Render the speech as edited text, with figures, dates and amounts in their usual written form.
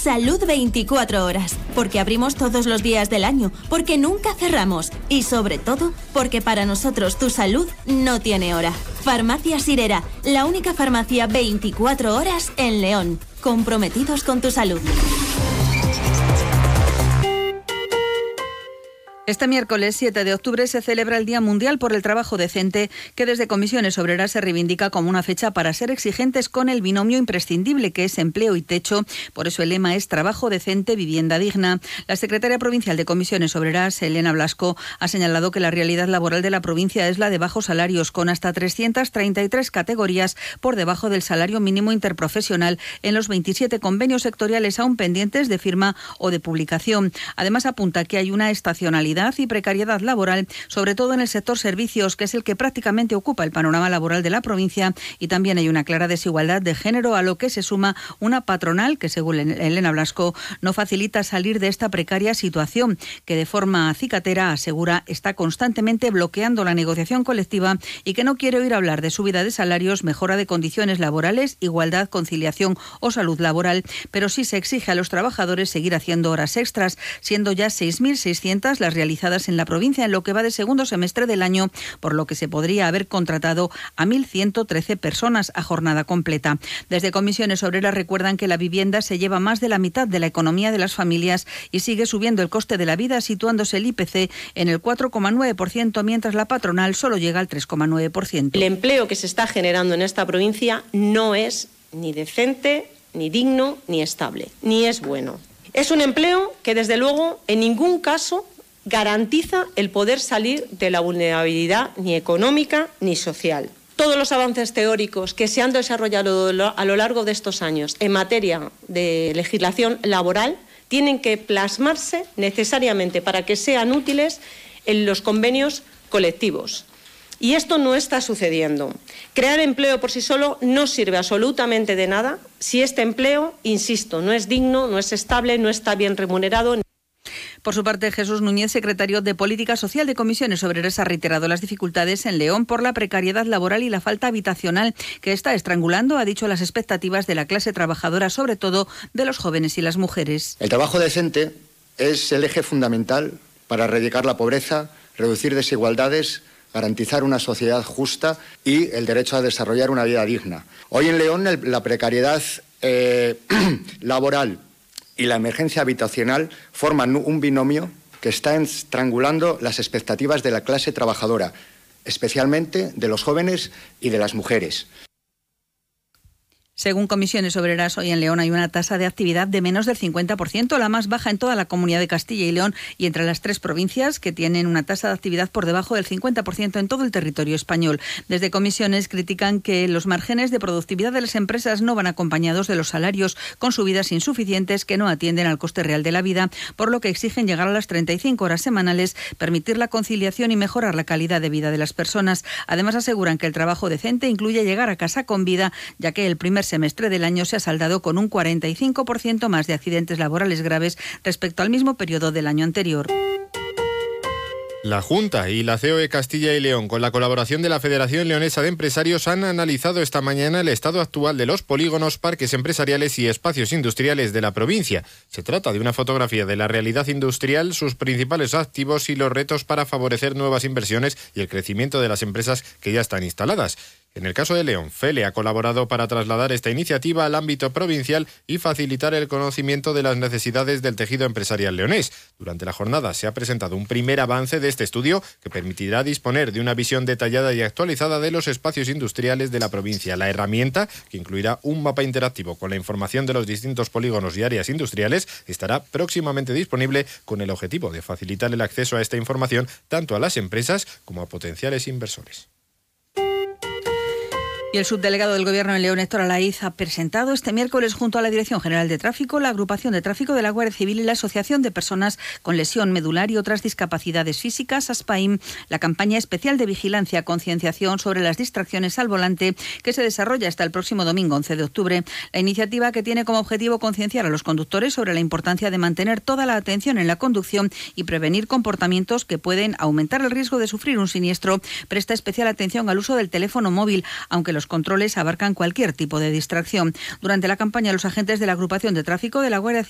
Salud 24 horas, porque abrimos todos los días del año, porque nunca cerramos y sobre todo porque para nosotros tu salud no tiene hora. Farmacia Sirera, la única farmacia 24 horas en León. Comprometidos con tu salud. Este miércoles 7 de octubre se celebra el Día Mundial por el Trabajo Decente, que desde Comisiones Obreras se reivindica como una fecha para ser exigentes con el binomio imprescindible que es empleo y techo. Por eso el lema es Trabajo Decente, Vivienda Digna. La secretaria provincial de Comisiones Obreras, Elena Blasco, ha señalado que la realidad laboral de la provincia es la de bajos salarios, con hasta 333 categorías por debajo del salario mínimo interprofesional en los 27 convenios sectoriales aún pendientes de firma o de publicación. Además, apunta que hay una estacionalidad y precariedad laboral, sobre todo en el sector servicios, que es el que prácticamente ocupa el panorama laboral de la provincia, y también hay una clara desigualdad de género, a lo que se suma una patronal que, según Elena Blasco, no facilita salir de esta precaria situación, que de forma acicatera, asegura, está constantemente bloqueando la negociación colectiva y que no quiere oír hablar de subida de salarios, mejora de condiciones laborales, igualdad, conciliación o salud laboral, pero sí se exige a los trabajadores seguir haciendo horas extras, siendo ya 6.600 las realizadas en la provincia en lo que va de segundo semestre del año, por lo que se podría haber contratado a 1.113 personas a jornada completa. Desde Comisiones Obreras recuerdan que la vivienda se lleva más de la mitad de la economía de las familias y sigue subiendo el coste de la vida, situándose el IPC en el 4,9%, mientras la patronal solo llega al 3,9%. El empleo que se está generando en esta provincia no es ni decente, ni digno, ni estable, ni es bueno. Es un empleo que, desde luego, en ningún caso garantiza el poder salir de la vulnerabilidad ni económica ni social. Todos los avances teóricos que se han desarrollado a lo largo de estos años en materia de legislación laboral tienen que plasmarse necesariamente para que sean útiles en los convenios colectivos. Y esto no está sucediendo. Crear empleo por sí solo no sirve absolutamente de nada si este empleo, insisto, no es digno, no es estable, no está bien remunerado. Por su parte, Jesús Núñez, secretario de Política Social de Comisiones Obreras, ha reiterado las dificultades en León por la precariedad laboral y la falta habitacional que está estrangulando, ha dicho, las expectativas de la clase trabajadora, sobre todo de los jóvenes y las mujeres. El trabajo decente es el eje fundamental para erradicar la pobreza, reducir desigualdades, garantizar una sociedad justa y el derecho a desarrollar una vida digna. Hoy en León la precariedad laboral y la emergencia habitacional forman un binomio que está estrangulando las expectativas de la clase trabajadora, especialmente de los jóvenes y de las mujeres. Según Comisiones Obreras, hoy en León hay una tasa de actividad de menos del 50%, la más baja en toda la Comunidad de Castilla y León y entre las tres provincias que tienen una tasa de actividad por debajo del 50% en todo el territorio español. Desde Comisiones critican que los márgenes de productividad de las empresas no van acompañados de los salarios, con subidas insuficientes que no atienden al coste real de la vida, por lo que exigen llegar a las 35 horas semanales, permitir la conciliación y mejorar la calidad de vida de las personas. Además, aseguran que el trabajo decente incluye llegar a casa con vida, ya que el primer semestre del año se ha saldado con un 45% más de accidentes laborales graves respecto al mismo periodo del año anterior. La Junta y la COE Castilla y León, con la colaboración de la Federación Leonesa de Empresarios, han analizado esta mañana el estado actual de los polígonos, parques empresariales y espacios industriales de la provincia. Se trata de una fotografía de la realidad industrial, sus principales activos y los retos para favorecer nuevas inversiones y el crecimiento de las empresas que ya están instaladas. En el caso de León, FELE ha colaborado para trasladar esta iniciativa al ámbito provincial y facilitar el conocimiento de las necesidades del tejido empresarial leonés. Durante la jornada se ha presentado un primer avance de este estudio que permitirá disponer de una visión detallada y actualizada de los espacios industriales de la provincia. La herramienta, que incluirá un mapa interactivo con la información de los distintos polígonos y áreas industriales, estará próximamente disponible con el objetivo de facilitar el acceso a esta información tanto a las empresas como a potenciales inversores. Y el subdelegado del Gobierno en León, Héctor Alaiz, ha presentado este miércoles junto a la Dirección General de Tráfico, la Agrupación de Tráfico de la Guardia Civil y la Asociación de Personas con Lesión Medular y otras discapacidades físicas, ASPAIM, la campaña especial de vigilancia, concienciación sobre las distracciones al volante que se desarrolla hasta el próximo domingo 11 de octubre. La iniciativa, que tiene como objetivo concienciar a los conductores sobre la importancia de mantener toda la atención en la conducción y prevenir comportamientos que pueden aumentar el riesgo de sufrir un siniestro, presta especial atención al uso del teléfono móvil, aunque los controles abarcan cualquier tipo de distracción. Durante la campaña, los agentes de la Agrupación de Tráfico de la Guardia Civil